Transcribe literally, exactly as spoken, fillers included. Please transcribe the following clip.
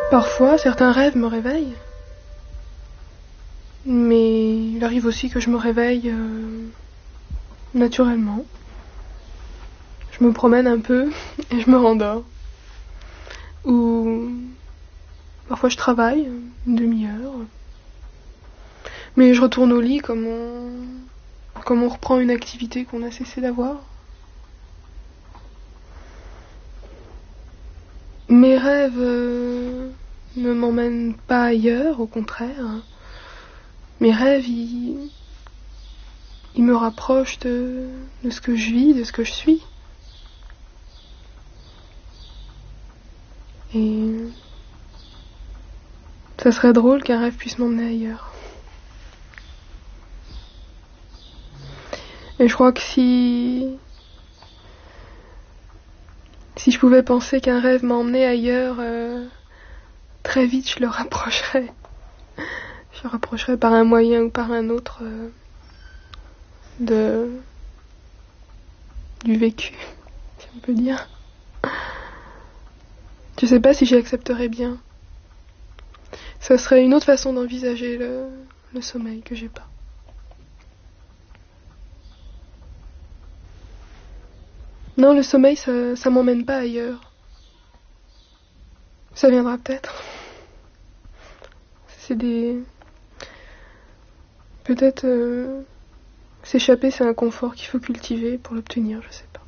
Parfois, certains rêves me réveillent. Mais il arrive aussi que je me réveille euh, naturellement. Je me promène un peu et je me rendors. Ou parfois je travaille une demi-heure. Mais je retourne au lit comme on, comme on reprend une activité qu'on a cessé d'avoir. Mes rêves euh, ne m'emmènent pas ailleurs, au contraire. Mes rêves, ils, ils me rapprochent de, de ce que je vis, de ce que je suis. Et ça serait drôle qu'un rêve puisse m'emmener ailleurs. Et je crois que si... Si je pouvais penser qu'un rêve m'a emmené ailleurs, euh, très vite je le rapprocherais. Je le rapprocherais par un moyen ou par un autre euh, de... du vécu, si on peut dire. Je sais pas si j'y accepterais bien. Ça serait une autre façon d'envisager le, le sommeil que j'ai pas. Non, le sommeil, ça, ça m'emmène pas ailleurs. Ça viendra peut-être. C'est des... Peut-être... Euh... S'échapper, c'est un confort qu'il faut cultiver pour l'obtenir, je sais pas.